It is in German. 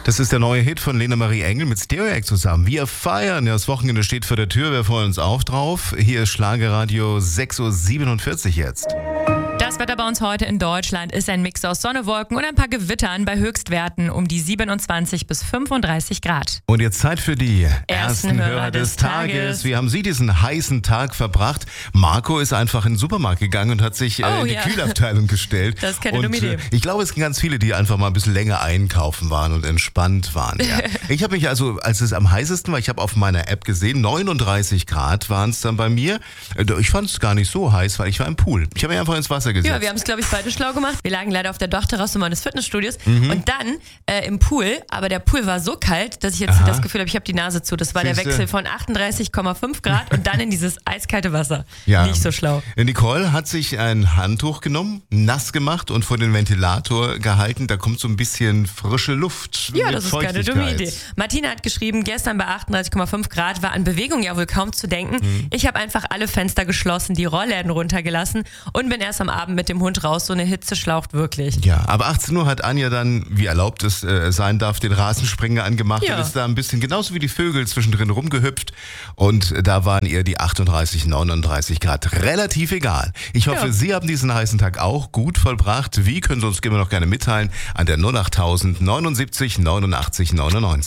Das ist der neue Hit von Lena Marie Engel mit Stereoact zusammen. Wir feiern. Ja, das Wochenende steht vor der Tür. Wir freuen uns auch drauf. Hier ist Schlagerradio 6.47 Uhr jetzt. Das Wetter bei uns heute in Deutschland ist ein Mix aus Sonne, Wolken und ein paar Gewittern bei Höchstwerten um die 27 bis 35 Grad. Und jetzt Zeit für die ersten Hörer des Tages. Wie haben Sie diesen heißen Tag verbracht? Marco ist einfach in den Supermarkt gegangen und hat sich in die Kühlabteilung gestellt. Das ist keine dumme Idee. Ich glaube, es sind ganz viele, die einfach mal ein bisschen länger einkaufen waren und entspannt waren. Ja. Ich habe mich also, als es am heißesten war, ich habe auf meiner App gesehen, 39 Grad waren es dann bei mir. Ich fand es gar nicht so heiß, weil ich war im Pool. Ich habe mich einfach ins Wasser gesetzt. Ja, wir haben es, glaube ich, beide schlau gemacht. Wir lagen leider auf der Dachterrasse meines Fitnessstudios und dann im Pool. Aber der Pool war so kalt, dass ich jetzt das Gefühl habe, ich habe die Nase zu. Das war der Wechsel von 38,5 Grad und dann in dieses eiskalte Wasser. Ja. Nicht so schlau. Nicole hat sich ein Handtuch genommen, nass gemacht und vor den Ventilator gehalten. Da kommt so ein bisschen frische Luft. Ja, mit das ist keine dumme Idee. Martina hat geschrieben, gestern bei 38,5 Grad war an Bewegung ja wohl kaum zu denken. Ich habe einfach alle Fenster geschlossen, die Rollläden runtergelassen und bin erst am Abend mit dem Hund raus. So eine Hitze schlaucht wirklich. Ja, aber 18 Uhr hat Anja dann, wie erlaubt es sein darf, den Rasensprenger angemacht und ist da ein bisschen, genauso wie die Vögel, zwischendrin rumgehüpft. Und da waren ihr die 38, 39 Grad relativ egal. Ich hoffe, Sie haben diesen heißen Tag auch gut vollbracht. Wie, können Sie uns immer noch gerne mitteilen an der 08000 79 89 99.